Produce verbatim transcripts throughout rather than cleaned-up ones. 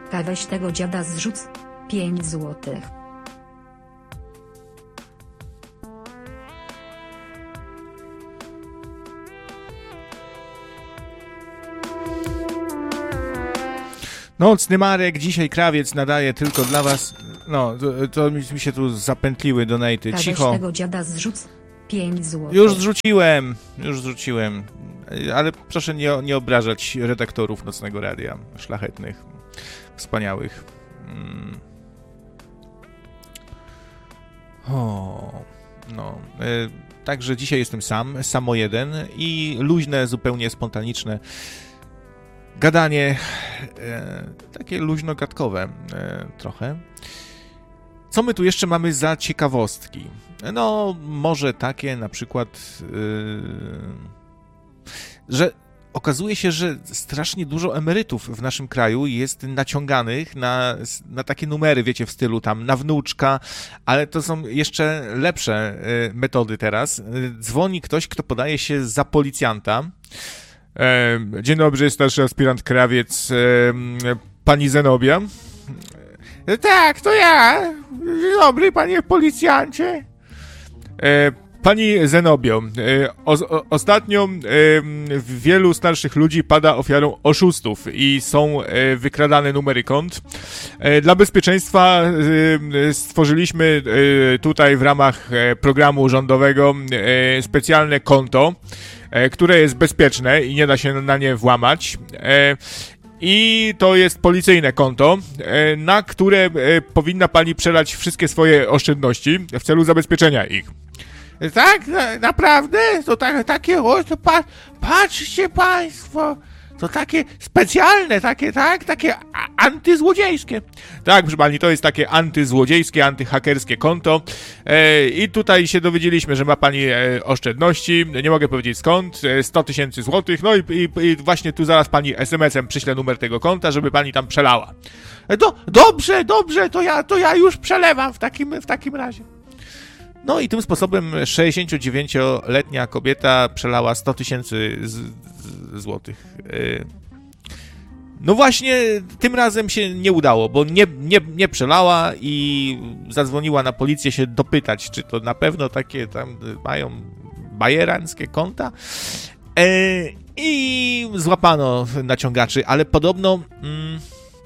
Ta weź tego dziada zrzuc. pięć złotych. Nocny Marek, dzisiaj krawiec nadaje tylko dla was. No, to, to mi się tu zapętliły donaty. Cicho. Weź tego dziada zrzuc. pięć złotych. Już zrzuciłem, już zrzuciłem. Ale proszę nie, nie obrażać redaktorów Nocnego Radia. Szlachetnych, wspaniałych. Mm. O, no. Y, także dzisiaj jestem sam, samo jeden i luźne, zupełnie spontaniczne gadanie, e, takie luźno-gadkowe e, trochę. Co my tu jeszcze mamy za ciekawostki? No, może takie na przykład, e, że okazuje się, że strasznie dużo emerytów w naszym kraju jest naciąganych na, na takie numery, wiecie, w stylu tam na wnuczka, ale to są jeszcze lepsze e, metody teraz. Dzwoni ktoś, kto podaje się za policjanta. Dzień dobry, starszy aspirant krawiec, pani Zenobia. Tak, to ja. Dzień dobry, panie policjancie. Pani Zenobio, o, o, ostatnio wielu starszych ludzi pada ofiarą oszustów i są wykradane numery kont. Dla bezpieczeństwa stworzyliśmy tutaj w ramach programu rządowego specjalne konto, które jest bezpieczne i nie da się na nie włamać. I to jest policyjne konto, na które powinna pani przelać wszystkie swoje oszczędności w celu zabezpieczenia ich. Tak? Na, naprawdę? To tak, takie, o, to pa, patrzcie państwo, to takie specjalne, takie, tak? Takie a, antyzłodziejskie. Tak, proszę pani, to jest takie antyzłodziejskie, antyhakerskie konto e, i tutaj się dowiedzieliśmy, że ma pani e, oszczędności, nie mogę powiedzieć skąd, e, sto tysięcy złotych, no i, i, i właśnie tu zaraz pani es em esem przyślę numer tego konta, żeby pani tam przelała. E, do, dobrze, dobrze, to ja, to ja już przelewam w takim, w takim razie. No i tym sposobem sześćdziesięciodziewięcioletnia kobieta przelała sto tysięcy złotych. No właśnie, tym razem się nie udało, bo nie, nie, nie przelała i zadzwoniła na policję się dopytać, czy to na pewno takie tam mają bajeranckie konta. I złapano naciągaczy, ale podobno... Mm,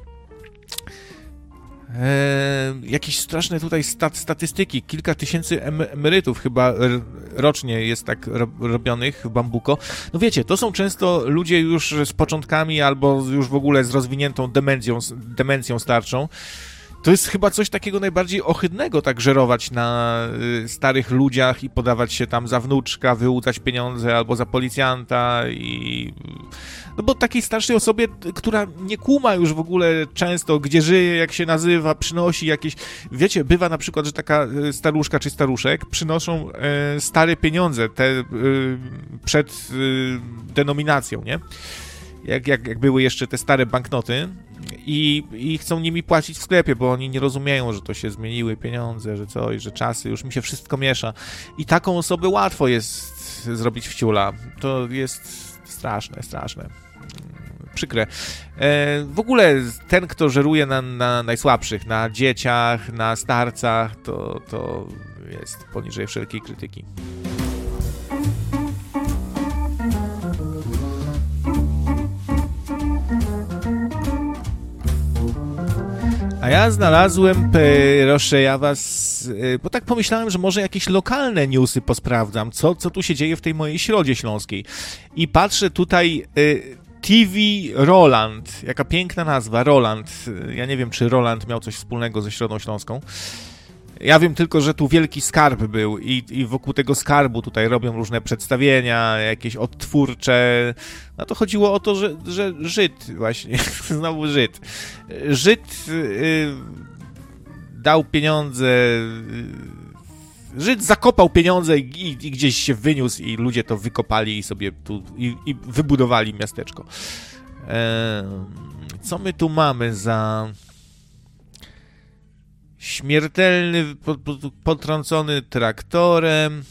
Eee, jakieś straszne tutaj stat, statystyki, kilka tysięcy emerytów chyba rocznie jest tak ro, robionych w Bambuko. No wiecie, to są często ludzie już z początkami albo już w ogóle z rozwiniętą demencją, demencją starczą. To jest chyba coś takiego najbardziej ohydnego, tak żerować na y, starych ludziach i podawać się tam za wnuczka, wyłudzać pieniądze albo za policjanta i... No bo takiej starszej osobie, która nie kuma już w ogóle często, gdzie żyje, jak się nazywa, przynosi jakieś... Wiecie, bywa na przykład, że taka staruszka czy staruszek przynoszą e, stare pieniądze te, e, przed e, denominacją, nie? Jak, jak, jak były jeszcze te stare banknoty i, i chcą nimi płacić w sklepie, bo oni nie rozumieją, że to się zmieniły pieniądze, że coś, że czasy, już mi się wszystko miesza. I taką osobę łatwo jest zrobić wciula. To jest straszne, straszne. Przykre. E, w ogóle ten, kto żeruje na, na najsłabszych, na dzieciach, na starcach, to, to jest poniżej wszelkiej krytyki. A ja znalazłem, proszę ja was, bo tak pomyślałem, że może jakieś lokalne newsy posprawdzam, co, co tu się dzieje w tej mojej Środzie Śląskiej. I patrzę tutaj, T V Roland, jaka piękna nazwa, Roland. Ja nie wiem, czy Roland miał coś wspólnego ze Środą Śląską. Ja wiem tylko, że tu wielki skarb był i, i wokół tego skarbu tutaj robią różne przedstawienia, jakieś odtwórcze. No to chodziło o to, że, że Żyd właśnie, znowu Żyd. Żyd yy, dał pieniądze, yy, Żyd zakopał pieniądze i, i gdzieś się wyniósł i ludzie to wykopali i sobie tu i, i wybudowali miasteczko. Yy, co my tu mamy za... Śmiertelny, potrącony traktorem.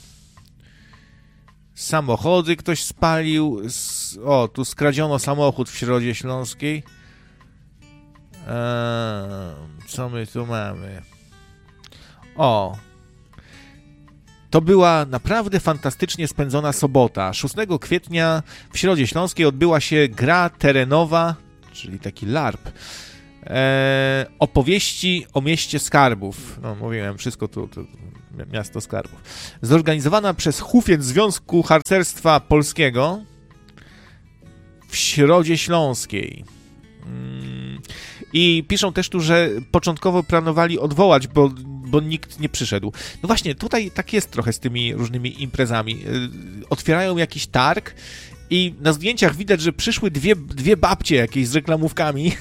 Samochody ktoś spalił. O, tu skradziono samochód w Środzie Śląskiej. Eee, co my tu mamy? O! To była naprawdę fantastycznie spędzona sobota. szóstego kwietnia w Środzie Śląskiej odbyła się gra terenowa, czyli taki larp, e, opowieści o mieście skarbów. No, mówiłem, wszystko tu, tu miasto skarbów. Zorganizowana przez Hufiec Związku Harcerstwa Polskiego w Środzie Śląskiej. I piszą też tu, że początkowo planowali odwołać, bo, bo nikt nie przyszedł. No właśnie, tutaj tak jest trochę z tymi różnymi imprezami. Otwierają jakiś targ i na zdjęciach widać, że przyszły dwie, dwie babcie jakieś z reklamówkami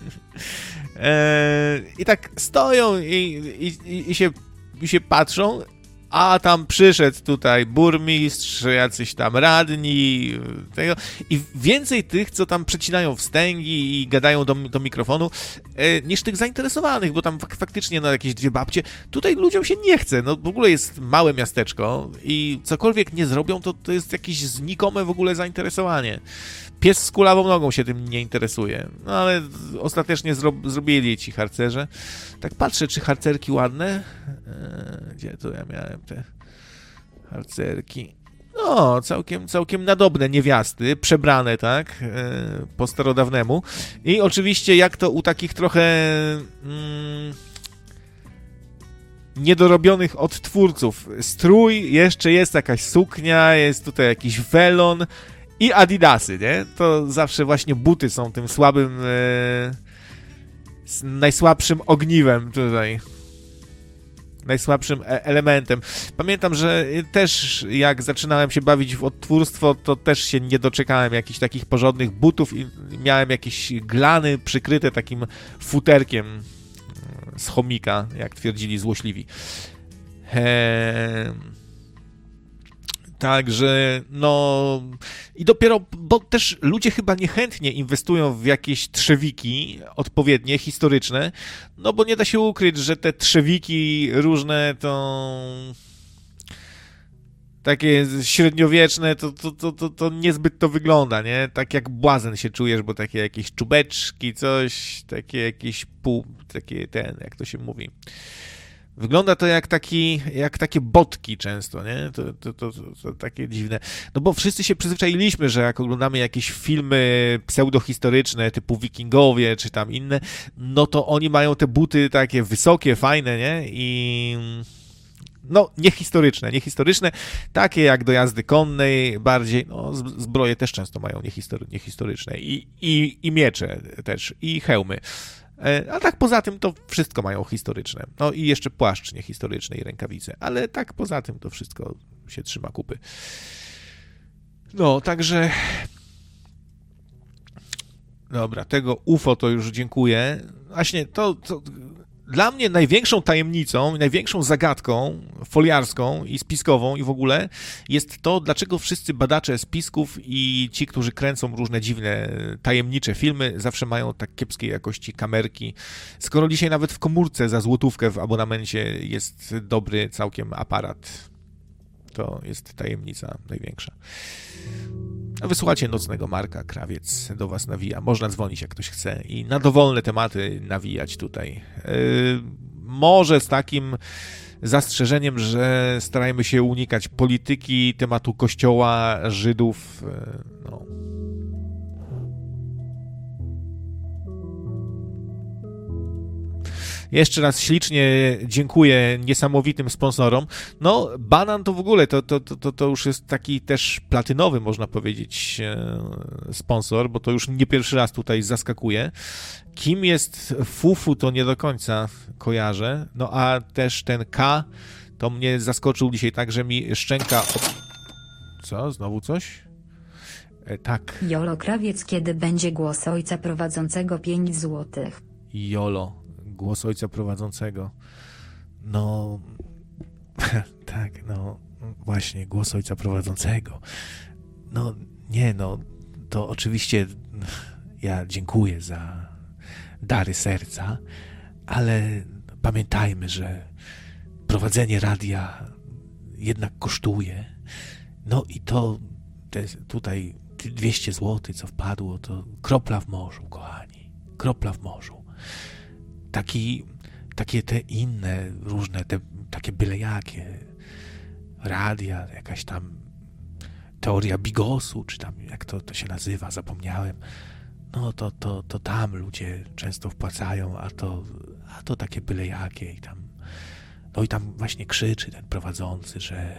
i tak stoją i, i, i, się, i się patrzą, a tam przyszedł tutaj burmistrz, jacyś tam radni, tego, i więcej tych, co tam przecinają wstęgi i gadają do, do mikrofonu, e, niż tych zainteresowanych, bo tam fak- faktycznie no, jakieś dwie babcie. Tutaj ludziom się nie chce, no w ogóle jest małe miasteczko i cokolwiek nie zrobią, to, to jest jakieś znikome w ogóle zainteresowanie. Pies z kulawą nogą się tym nie interesuje. No ale ostatecznie zro- zrobili ci harcerze. Tak patrzę, czy harcerki ładne. Eee, gdzie to ja miałem te harcerki? No, całkiem, całkiem nadobne niewiasty, przebrane, tak, eee, po starodawnemu. I oczywiście, jak to u takich trochę mm, niedorobionych odtwórców, strój, jeszcze jest jakaś suknia, jest tutaj jakiś welon, i adidasy, nie? To zawsze właśnie buty są tym słabym, e, najsłabszym ogniwem tutaj. Najsłabszym e- elementem. Pamiętam, że też jak zaczynałem się bawić w odtwórstwo, to też się nie doczekałem jakichś takich porządnych butów i miałem jakieś glany przykryte takim futerkiem z chomika, jak twierdzili złośliwi. Eee... Także, no i dopiero, bo też ludzie chyba niechętnie inwestują w jakieś trzewiki odpowiednie, historyczne, no bo nie da się ukryć, że te trzewiki różne to takie średniowieczne, to, to, to, to, to niezbyt to wygląda, nie? Tak jak błazen się czujesz, bo takie jakieś czubeczki, coś, takie jakieś pół, takie ten, jak to się mówi... Wygląda to jak, taki, jak takie botki często, nie? To, to, to, to, to takie dziwne. No bo wszyscy się przyzwyczailiśmy, że jak oglądamy jakieś filmy pseudohistoryczne typu Wikingowie czy tam inne, no to oni mają te buty takie wysokie, fajne, nie? I no niehistoryczne, niehistoryczne, takie jak do jazdy konnej bardziej, no zbroje też często mają niehistory- niehistoryczne i, i, i miecze też, i hełmy. A tak poza tym to wszystko mają historyczne. No i jeszcze płaszcz niehistoryczny i rękawice. Ale tak poza tym to wszystko się trzyma kupy. No, także... Dobra, tego U F O to już dziękuję. Właśnie to... to... Dla mnie największą tajemnicą, największą zagadką foliarską i spiskową i w ogóle jest to, dlaczego wszyscy badacze spisków i ci, którzy kręcą różne dziwne, tajemnicze filmy, zawsze mają tak kiepskiej jakości kamerki, skoro dzisiaj nawet w komórce za złotówkę w abonamencie jest dobry całkiem aparat. To jest tajemnica największa. A wysłuchacie Nocnego Marka, Krawiec do was nawija. Można dzwonić, jak ktoś chce i na dowolne tematy nawijać tutaj. Yy, może z takim zastrzeżeniem, że starajmy się unikać polityki, tematu kościoła, Żydów. Yy, no. Jeszcze raz ślicznie dziękuję niesamowitym sponsorom. No, Banan to w ogóle, to, to, to, to już jest taki też platynowy, można powiedzieć, sponsor, bo to już nie pierwszy raz tutaj zaskakuje. Kim jest Fufu, to nie do końca kojarzę. No, a też ten K, to mnie zaskoczył dzisiaj tak, że mi szczęka... Co? Znowu coś? E, tak. Jolo Krawiec, kiedy będzie głos ojca prowadzącego pięć złotych. Jolo. Głos ojca prowadzącego. No, tak, no, właśnie, głos ojca prowadzącego. No, nie, no, to oczywiście ja dziękuję za dary serca, ale pamiętajmy, że prowadzenie radia jednak kosztuje. No i to te, tutaj dwieście złotych, co wpadło, to kropla w morzu, kochani, kropla w morzu. Taki, takie te inne, różne, te takie byle jakie radia, jakaś tam teoria Bigosu, czy tam jak to, to się nazywa, zapomniałem. No to, to, to tam ludzie często wpłacają, a to, a to takie byle jakie i tam, no i tam właśnie krzyczy ten prowadzący, że,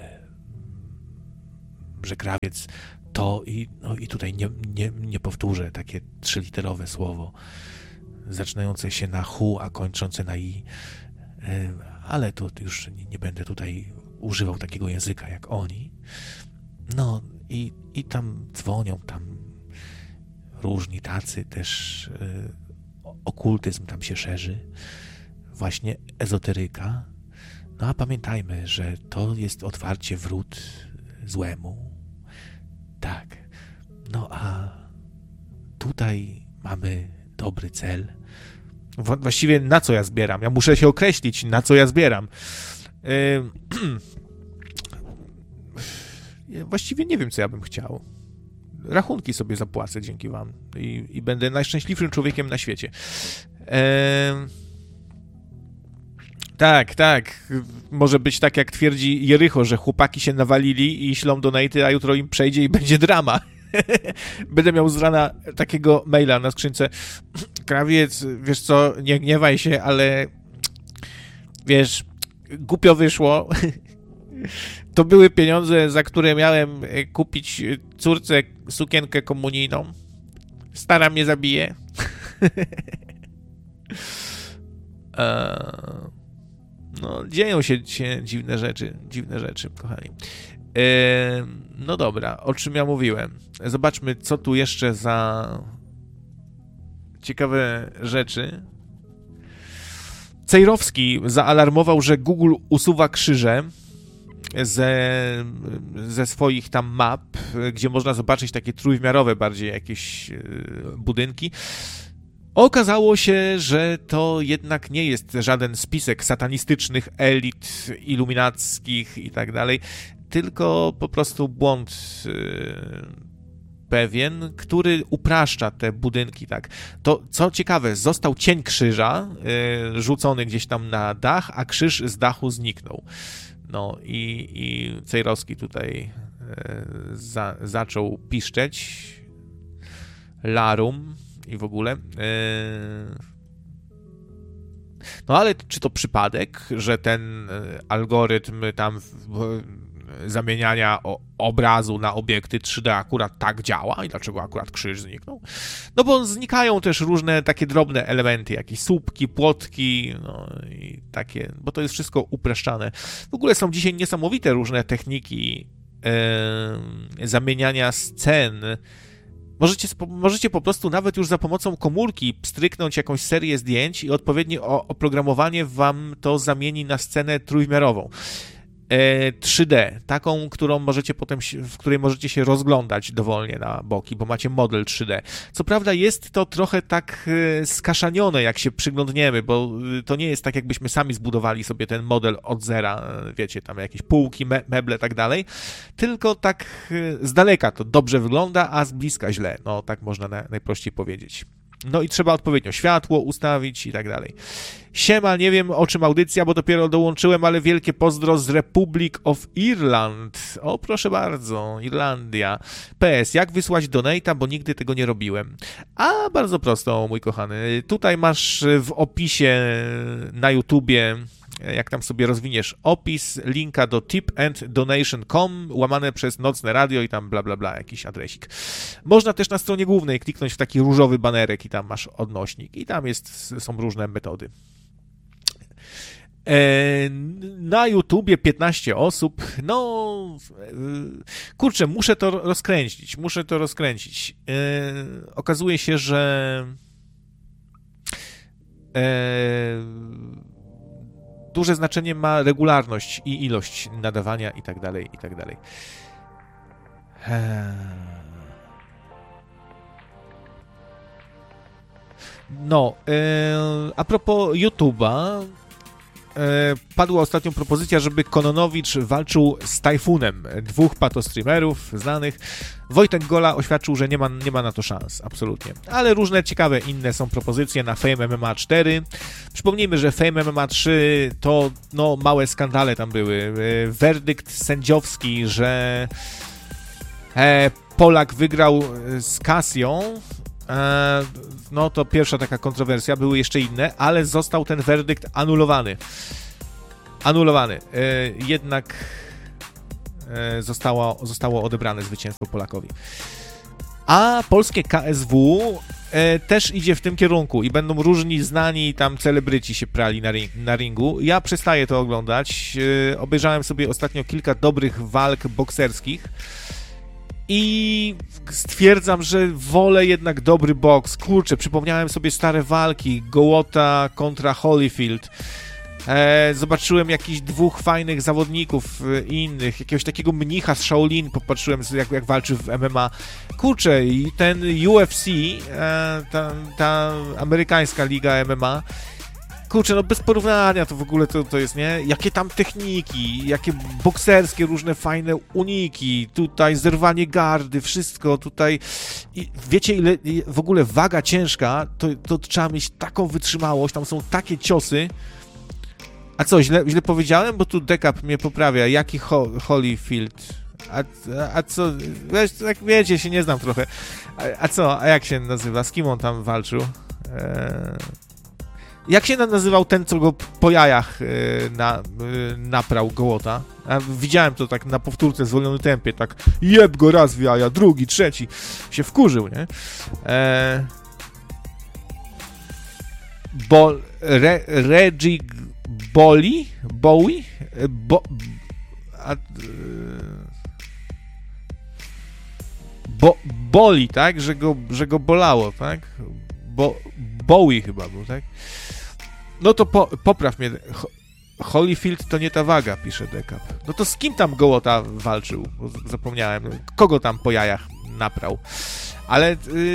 że Krawiec to i, no i tutaj nie, nie, nie powtórzę takie trzyliterowe słowo zaczynające się na hu, a kończące na i, ale to już nie, nie będę tutaj używał takiego języka jak oni. No i, i tam dzwonią, tam różni tacy też, y, okultyzm tam się szerzy, właśnie ezoteryka. No a pamiętajmy, że to jest otwarcie wrót złemu. Tak. No a tutaj mamy dobry cel. Właściwie na co ja zbieram? Ja muszę się określić, na co ja zbieram. Yy... Właściwie nie wiem, co ja bym chciał. Rachunki sobie zapłacę dzięki wam i, i będę najszczęśliwszym człowiekiem na świecie. Eee... Tak, tak. Może być tak, jak twierdzi Jericho, że chłopaki się nawalili i ślą donaty, a jutro im przejdzie i będzie drama. Będę miał z rana takiego maila na skrzynce. Krawiec, wiesz co, nie gniewaj się, ale wiesz, głupio wyszło. To były pieniądze, za które miałem kupić córce sukienkę komunijną. Stara mnie zabije. No, dzieją się, się dziwne rzeczy, dziwne rzeczy, kochani. No dobra, o czym ja mówiłem? Zobaczmy, co tu jeszcze za ciekawe rzeczy. Cejrowski zaalarmował, że Google usuwa krzyże ze, ze swoich tam map, gdzie można zobaczyć takie trójwymiarowe bardziej jakieś budynki. Okazało się, że to jednak nie jest żaden spisek satanistycznych elit iluminackich i tak dalej, tylko po prostu błąd pewien, który upraszcza te budynki, tak. To, co ciekawe, został cień krzyża y, rzucony gdzieś tam na dach, a krzyż z dachu zniknął. No i, i Cejrowski tutaj y, za, zaczął piszczeć larum i w ogóle. Y, no ale czy to przypadek, że ten algorytm tam w, zamieniania o, obrazu na obiekty trzy D akurat tak działa i dlaczego akurat krzyż zniknął? No bo znikają też różne takie drobne elementy, jakieś słupki, płotki, no i takie, bo to jest wszystko upraszczane. W ogóle są dzisiaj niesamowite różne techniki e, zamieniania scen. Możecie, możecie po prostu nawet już za pomocą komórki stryknąć jakąś serię zdjęć i odpowiednie oprogramowanie wam to zamieni na scenę trójwymiarową. trzy D, taką, którą możecie potem, w której możecie się rozglądać dowolnie na boki, bo macie model trzy D. Co prawda jest to trochę tak skaszanione, jak się przyglądniemy, bo to nie jest tak, jakbyśmy sami zbudowali sobie ten model od zera, wiecie, tam jakieś półki, me meble, tak dalej, tylko tak z daleka to dobrze wygląda, a z bliska źle. No, tak można na, najprościej powiedzieć. No i trzeba odpowiednio światło ustawić i tak dalej. Siema, nie wiem o czym audycja, bo dopiero dołączyłem, ale wielkie pozdro z Republic of Ireland. O, proszę bardzo, Irlandia. P S, jak wysłać donata, bo nigdy tego nie robiłem. A, bardzo prosto, mój kochany. Tutaj masz w opisie na YouTubie, jak tam sobie rozwiniesz opis, linka do tip and donation kropka com, łamane przez Nocne Radio i tam bla bla bla, jakiś adresik. Można też na stronie głównej kliknąć w taki różowy banerek i tam masz odnośnik i tam jest, są różne metody. Na YouTubie piętnaście osób, no kurczę, muszę to rozkręcić, muszę to rozkręcić. Okazuje się, że duże znaczenie ma regularność i ilość nadawania i tak dalej, i tak dalej. No, a propos YouTube'a, padła ostatnio propozycja, żeby Kononowicz walczył z Tajfunem, dwóch patostreamerów znanych. Wojtek Gola oświadczył, że nie ma, nie ma na to szans, absolutnie. Ale różne ciekawe inne są propozycje na Fame M M A cztery. Przypomnijmy, że Fame M M A trzy to no, małe skandale tam były. Werdykt sędziowski, że e, Polak wygrał z Cassią. E, no to pierwsza taka kontrowersja, były jeszcze inne, ale został ten werdykt anulowany. Anulowany. E, jednak e, zostało, zostało odebrane zwycięstwo Polakowi. A polskie K S W e, też idzie w tym kierunku i będą różni znani tam celebryci się prali na, ring, na ringu. Ja przestaję to oglądać. E, obejrzałem sobie ostatnio kilka dobrych walk bokserskich i stwierdzam, że wolę jednak dobry boks. Kurczę, przypomniałem sobie stare walki. Gołota kontra Holyfield. E, zobaczyłem jakichś dwóch fajnych zawodników e, innych. Jakiegoś takiego mnicha z Shaolin popatrzyłem, jak, jak walczy w M M A. Kurczę, i ten U F C, e, ta, ta amerykańska liga M M A, kurczę, no bez porównania to w ogóle to, to jest, nie? Jakie tam techniki, jakie bokserskie różne fajne uniki, tutaj zerwanie gardy, wszystko tutaj. I wiecie, ile w ogóle waga ciężka, to, to trzeba mieć taką wytrzymałość, tam są takie ciosy. A co, źle, źle powiedziałem? Bo tu Dekap mnie poprawia. Jaki Ho Holyfield? A, a, a co? Wiesz, tak wiecie, się nie znam trochę. A, a co? A jak się nazywa? Z kim on tam walczył? Eee... Jak się nazywał ten, co go po jajach yy, na, yy, naprał Gołota? A widziałem to tak na powtórce w zwolnionym tempie, tak jeb go raz w jaja, drugi, trzeci. Się wkurzył, nie? Eee... Bo... Re, Reggie Boli? Bowie? Bo... A, yy... Bo... Boli, tak? Że go, że go bolało, tak? Bo... Bowie chyba był, tak? No to po, popraw mnie. Holyfield to nie ta waga, pisze Dekap. No to z kim tam Gołota walczył? Bo zapomniałem. Kogo tam po jajach naprał? Ale...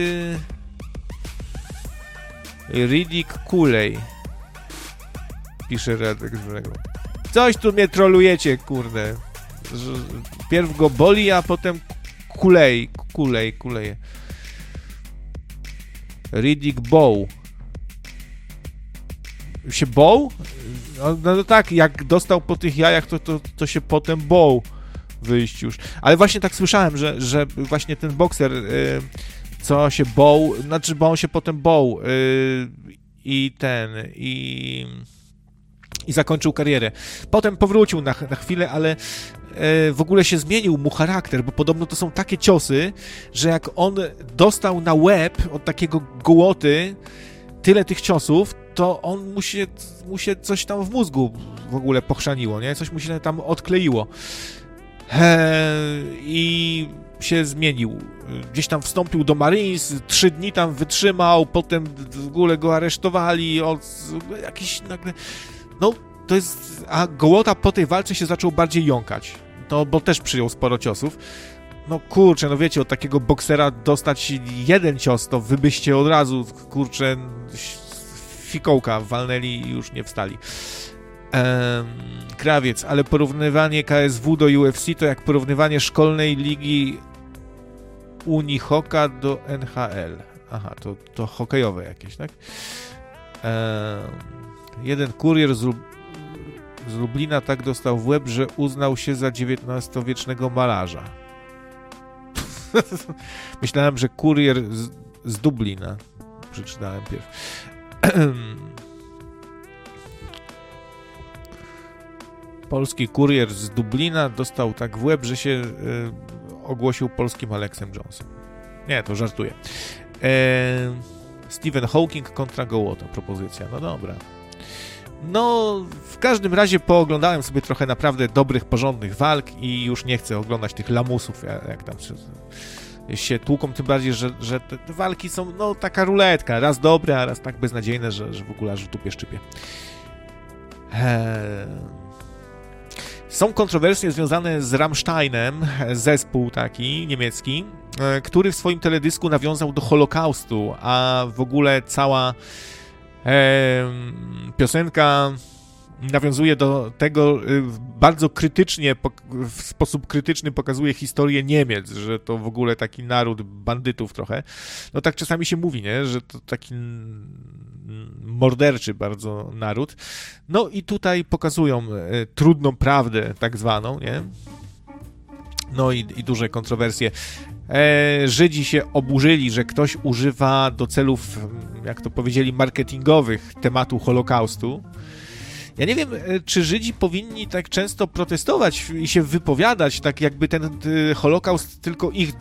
Yy... Riddick Cooley. Pisze Radek z Brzegu. Coś tu mnie trolujecie, kurde. Pierw go boli, a potem Cooley. Cooley, Cooley. Riddick Bow. Się boł? No, no tak, jak dostał po tych jajach, to, to, to się potem boł wyjść już. Ale właśnie tak słyszałem, że, że właśnie ten bokser, yy, co się boł, znaczy, bo on się potem boł yy, i ten, i, i zakończył karierę. Potem powrócił na, na chwilę, ale yy, w ogóle się zmienił mu charakter, bo podobno to są takie ciosy, że jak on dostał na łeb od takiego Gołoty tyle tych ciosów, to on mu się, mu się coś tam w mózgu w ogóle pochrzaniło, nie? Coś mu się tam odkleiło. Eee, I się zmienił. Gdzieś tam wstąpił do Marines, trzy dni tam wytrzymał, potem w ogóle go aresztowali, od, jakiś nagle... No, to jest... A Gołota po tej walce się zaczął bardziej jąkać. No, bo też przyjął sporo ciosów. No kurczę, no wiecie, od takiego boksera dostać jeden cios, to wy byście od razu, kurczę, fikołka walnęli i już nie wstali. Ehm, Krawiec, ale porównywanie K S W do U F C to jak porównywanie szkolnej ligi Unihoka do N H L. Aha, to, to hokejowe jakieś, tak? Ehm, jeden kurier z, Lub z Lublina tak dostał w łeb, że uznał się za dziewiętnastowiecznego malarza. Myślałem, że kurier z, z Dublina. Przeczytałem pierw. Polski kurier z Dublina dostał tak w łeb, że się y, ogłosił polskim Alexem Jonesem. Nie, to żartuję. E, Stephen Hawking kontra Gołota. Propozycja. No dobra. No, w każdym razie pooglądałem sobie trochę naprawdę dobrych, porządnych walk i już nie chcę oglądać tych lamusów, jak tam się tłuką, tym bardziej, że, że te walki są, no, taka ruletka, raz dobre, a raz tak beznadziejne, że, że w ogóle aż w dupie szczypie. Eee... Są kontrowersje związane z Rammsteinem, zespół taki niemiecki, który w swoim teledysku nawiązał do Holokaustu, a w ogóle cała e, piosenka nawiązuje do tego, bardzo krytycznie, w sposób krytyczny pokazuje historię Niemiec, że to w ogóle taki naród bandytów trochę. No tak czasami się mówi, nie? Że to taki morderczy bardzo naród. No i tutaj pokazują trudną prawdę tak zwaną, nie? No i, i duże kontrowersje. E, Żydzi się oburzyli, że ktoś używa do celów, jak to powiedzieli, marketingowych tematu Holokaustu. Ja nie wiem, czy Żydzi powinni tak często protestować i się wypowiadać, tak jakby ten Holokaust tylko ich